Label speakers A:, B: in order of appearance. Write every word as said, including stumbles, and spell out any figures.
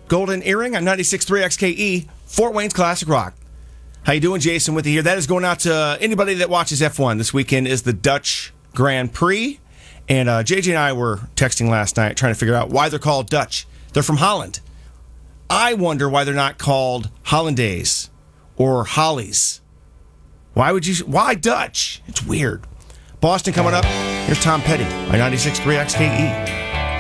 A: Golden Earring on ninety-six point three X K E, Fort Wayne's Classic Rock. How you doing, Jason? With you here. That is going out to anybody that watches F one. This weekend is the Dutch Grand Prix. And uh, J J and I were texting last night trying to figure out why they're called Dutch. They're from Holland. I wonder why they're not called Hollandaise or Hollies. Why would you? Why Dutch? It's weird. Boston coming up. Here's Tom Petty on ninety-six point three X K E.